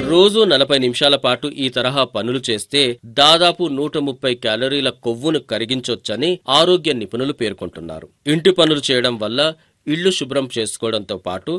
రోజు 40 నిమిషాల పాటు ఈ తరహా పనులు చేస్తే దాదాపు 130 క్యాలరీల కొవ్వును కరిగించొచ్చని ఆరోగ్య నిపుణులు పేర్కొంటున్నారు. ఇంటి పనులు చేయడం వల్ల ఇళ్లు శుభ్రం చేసుకోవడంతో పాటు